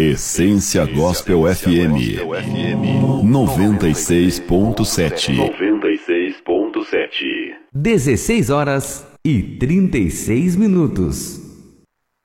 Essência Gospel FM 96.7. 16 horas e 36 minutos.